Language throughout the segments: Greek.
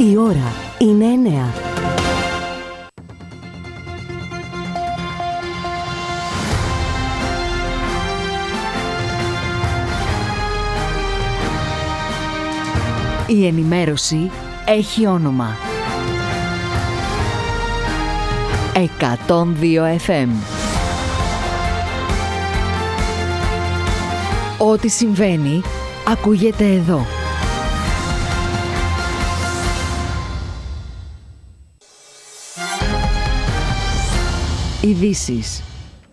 Η ώρα είναι 9. Η ενημέρωση έχει όνομα. 102 FM. Ό,τι συμβαίνει, ακούγεται εδώ. Ειδήσεις.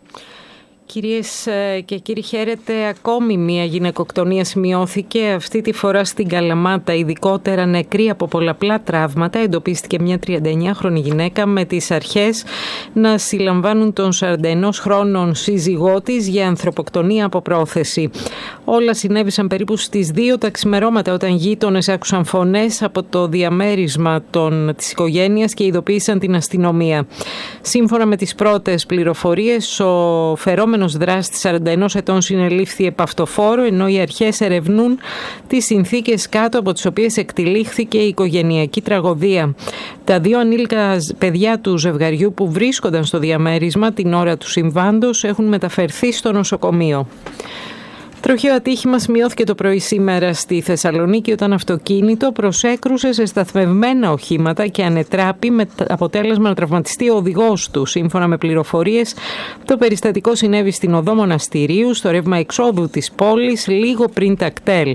Κυρίες και κύριοι, χαίρετε. Ακόμη μία γυναικοκτονία σημειώθηκε, αυτή τη φορά στην Καλαμάτα. Ειδικότερα νεκρή από πολλαπλά τραύματα εντοπίστηκε μια 39χρονη γυναίκα με τις αρχές να συλλαμβάνουν τον 41χρονων σύζυγό της για ανθρωποκτονία από πρόθεση. Όλα συνέβησαν περίπου στις 2 τα ξημερώματα, όταν γείτονες άκουσαν φωνές από το διαμέρισμα της οικογένειας και ειδοποίησαν την αστυνομία. Σύμφωνα με τις πρώτες πληροφορίες, ο φερόμενος δράστης 41 ετών συνελήφθη επ' αυτοφόρο, ενώ οι αρχές ερευνούν τις συνθήκες κάτω από τις οποίες εκτυλίχθηκε η οικογενειακή τραγωδία. Τα 2 ανήλικα παιδιά του ζευγαριού που βρίσκονταν στο διαμέρισμα την ώρα του συμβάντος έχουν μεταφερθεί στο νοσοκομείο. Τροχαίο ατύχημα σημειώθηκε το πρωί σήμερα στη Θεσσαλονίκη, όταν αυτοκίνητο προσέκρουσε σε σταθμευμένα οχήματα και ανετράπη, με αποτέλεσμα να τραυματιστεί ο οδηγός του. Σύμφωνα με πληροφορίες, το περιστατικό συνέβη στην οδό Μοναστηρίου, στο ρεύμα εξόδου της πόλης, λίγο πριν τα κτέλ.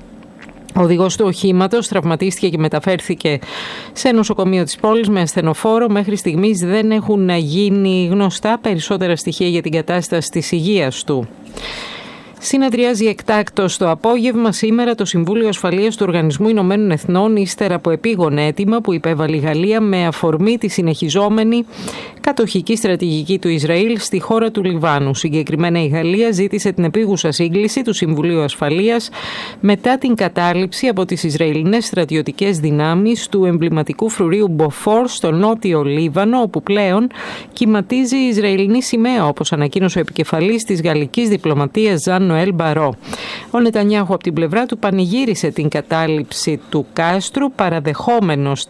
Ο οδηγός του οχήματος τραυματίστηκε και μεταφέρθηκε σε νοσοκομείο της πόλης με ασθενοφόρο. Μέχρι στιγμής δεν έχουν γίνει γνωστά περισσότερα στοιχεία για την κατάσταση της υγείας του. Συνεδριάζει εκτάκτως το απόγευμα σήμερα το Συμβούλιο Ασφαλείας του Οργανισμού Ηνωμένων Εθνών, ύστερα από επίγον αίτημα που υπέβαλε η Γαλλία με αφορμή τη συνεχιζόμενη κατοχική στρατηγική του Ισραήλ στη χώρα του Λιβάνου. Συγκεκριμένα η Γαλλία ζήτησε την επίγουσα σύγκληση του Συμβουλίου Ασφαλείας μετά την κατάληψη από τις Ισραηλινές στρατιωτικές δυνάμεις του εμβληματικού φρουρίου Μποφόρ στο νότιο Λίβανο, όπου πλέον κυματίζει η Ισραηλινή σημαία, όπως ανακοίνωσε ο επικεφαλής της γαλλικής διπλωματίας Ζαν Νοέλ Μπαρό. Ο Νετανιάχου από την πλευρά του πανηγύρισε την κατάληψη του κάστρου, παραδεχόμενος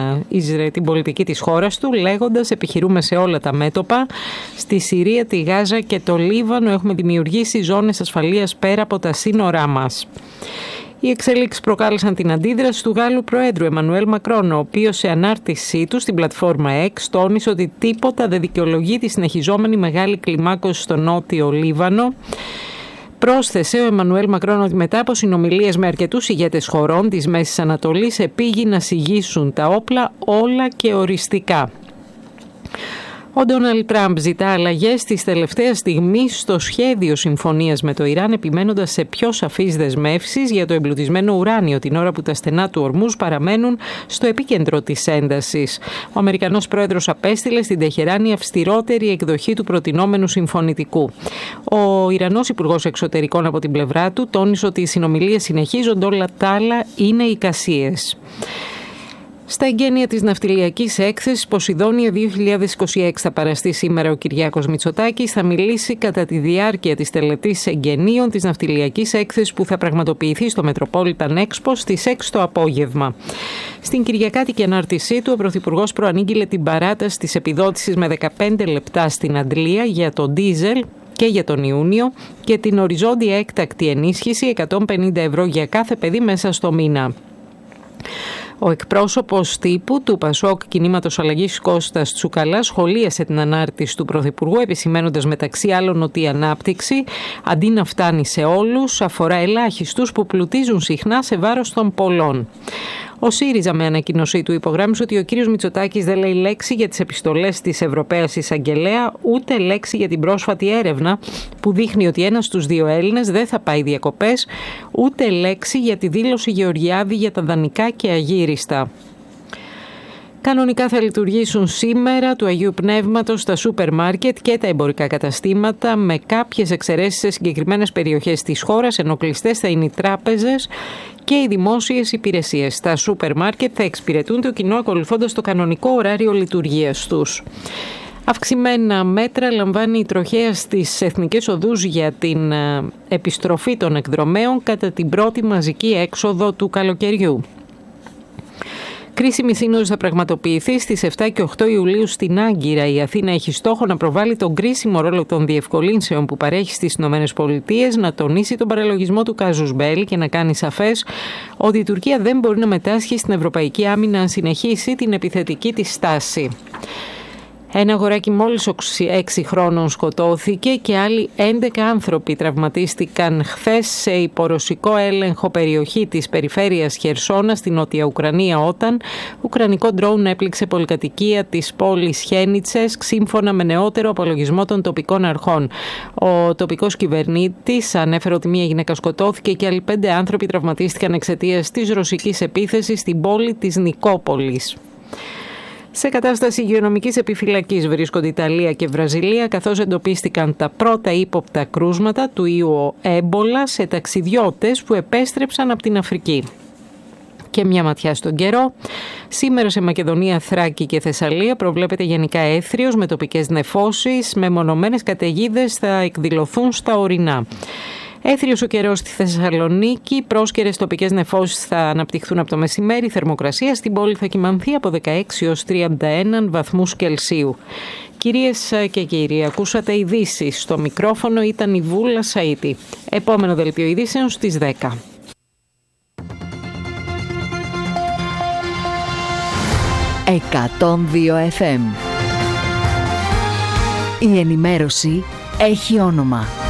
την πολιτική της χώρας του, λέγοντας: «Επιχειρούμε σε όλα τα μέτωπα. Στη Συρία, τη Γάζα και το Λίβανο έχουμε δημιουργήσει ζώνες ασφαλείας πέρα από τα σύνορά μας». Οι εξελίξεις προκάλεσαν την αντίδραση του Γάλλου Προέδρου Εμμανουέλ Μακρόν, ο οποίος σε ανάρτησή του στην πλατφόρμα X τόνισε ότι τίποτα δεν δικαιολογεί τη συνεχιζόμενη μεγάλη κλιμάκωση στο νότιο Λίβανο. Πρόσθεσε ο Εμμανουέλ Μακρόν ότι μετά από συνομιλίες με αρκετούς ηγέτες χωρών της Μέσης Ανατολής επήγει να συγγύσουν τα όπλα όλα και οριστικά. Ο Ντόναλντ Τραμπ ζητά αλλαγές της τελευταίας στιγμής στο σχέδιο συμφωνίας με το Ιράν, επιμένοντας σε πιο σαφείς δεσμεύσεις για το εμπλουτισμένο ουράνιο, την ώρα που τα στενά του Ορμούζ παραμένουν στο επίκεντρο της έντασης. Ο Αμερικανός πρόεδρος απέστειλε στην Τεχεράνη αυστηρότερη εκδοχή του προτινόμενου συμφωνητικού. Ο Ιρανός υπουργός εξωτερικών από την πλευρά του τόνισε ότι οι συνομιλίες συνεχίζονται, όλα τα άλλα είναι εικασίες. Στα εγγένεια της ναυτιλιακής έκθεσης Ποσειδόνια 2026 θα παραστεί σήμερα ο Κυριάκος Μητσοτάκης. Θα μιλήσει κατά τη διάρκεια της τελετής εγγενείων της ναυτιλιακής έκθεσης που θα πραγματοποιηθεί στο Metropolitan Expo στις 6 το απόγευμα. Στην κυριακάτικη ανάρτησή του, ο Πρωθυπουργός προανήγγειλε την παράταση της επιδότησης με 15 λεπτά στην Αντλία για το ντίζελ και για τον Ιούνιο και την οριζόντια έκτακτη ενίσχυση 150 ευρώ για κάθε παιδί μέσα στο μήνα. Ο εκπρόσωπος τύπου του Πασόκ Κινήματος Αλλαγής Κώστας Τσουκαλά σχολίασε την ανάρτηση του Πρωθυπουργού, επισημένοντας μεταξύ άλλων ότι η ανάπτυξη, αντί να φτάνει σε όλους, αφορά ελάχιστους που πλουτίζουν συχνά σε βάρος των πολλών. Ο ΣΥΡΙΖΑ με ανακοίνωσή του υπογράμμισε ότι ο κύριος Μητσοτάκης δεν λέει λέξη για τις επιστολές της Ευρωπαίας Εισαγγελέα, ούτε λέξη για την πρόσφατη έρευνα που δείχνει ότι ένας στους 2 Έλληνες δεν θα πάει διακοπές, ούτε λέξη για τη δήλωση Γεωργιάδη για τα δανεικά και αγύριστα. Κανονικά θα λειτουργήσουν σήμερα του Αγίου Πνεύματος στα σούπερ μάρκετ και τα εμπορικά καταστήματα, με κάποιες εξαιρέσεις σε συγκεκριμένες περιοχές της χώρας, ενώ κλειστές θα είναι οι τράπεζες και οι δημόσιες υπηρεσίες. Τα σούπερ μάρκετ θα εξυπηρετούν το κοινό ακολουθώντας το κανονικό ωράριο λειτουργίας τους. Αυξημένα μέτρα λαμβάνει η τροχέα στις εθνικές οδούς για την επιστροφή των εκδρομέων κατά την πρώτη μαζική έξοδο του καλοκαιριού. Κρίσιμη σύνοδος θα πραγματοποιηθεί στις 7 και 8 Ιουλίου στην Άγκυρα. Η Αθήνα έχει στόχο να προβάλλει τον κρίσιμο ρόλο των διευκολύνσεων που παρέχει στις ΗΠΑ, να τονίσει τον παραλογισμό του κάζους μπέλι και να κάνει σαφές ότι η Τουρκία δεν μπορεί να μετάσχει στην ευρωπαϊκή άμυνα αν συνεχίσει την επιθετική της στάση. Ένα αγοράκι μόλις 6 χρόνων σκοτώθηκε και άλλοι 11 άνθρωποι τραυματίστηκαν χθες σε υπορωσικό έλεγχο περιοχή της περιφέρειας Χερσόνα στη Νότια Ουκρανία, όταν ουκρανικό ντρόουν έπληξε πολυκατοικία της πόλης Χένιτσες, σύμφωνα με νεότερο απολογισμό των τοπικών αρχών. Ο τοπικός κυβερνήτης ανέφερε ότι μία γυναίκα σκοτώθηκε και άλλοι 5 άνθρωποι τραυματίστηκαν εξαιτίας της ρωσικής επίθεσης στην πόλη της Νικόπολης. Σε κατάσταση υγειονομικής επιφυλακής βρίσκονται Ιταλία και Βραζιλία, καθώς εντοπίστηκαν τα πρώτα ύποπτα κρούσματα του ιού έμπολα σε ταξιδιώτες που επέστρεψαν από την Αφρική. Και μια ματιά στον καιρό. Σήμερα σε Μακεδονία, Θράκη και Θεσσαλία προβλέπεται γενικά έθριος με τοπικές νεφώσεις, μεμονωμένες καταιγίδες θα εκδηλωθούν στα ορεινά. Έθριος ο καιρός στη Θεσσαλονίκη, πρόσκαιρες τοπικές νεφώσεις θα αναπτυχθούν από το μεσημέρι, η θερμοκρασία στην πόλη θα κυμανθεί από 16 έως 31 βαθμούς Κελσίου. Κυρίες και κύριοι, ακούσατε ειδήσεις. Στο μικρόφωνο ήταν η Βούλα Σαΐτη. Επόμενο δελτίο ειδήσεων στις 10. «102 FM». Η ενημέρωση έχει όνομα.